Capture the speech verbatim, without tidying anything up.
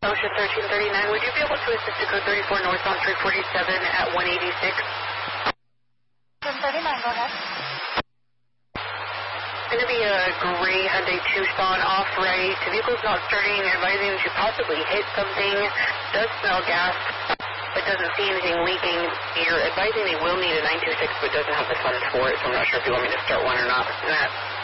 Ocean thirteen thirty-nine, would you be able to assist to code thirty-four north on three forty-seven at one eighty-six? Ocean thirty-nine, go ahead. Going to be a gray Hyundai Tucson off-right. The vehicle's not starting, advising to possibly hit something. Does smell gas, but doesn't see anything leaking. You're advising they will need a nine two six, but doesn't have the funds for it, so I'm not sure if you want me to start one or not. That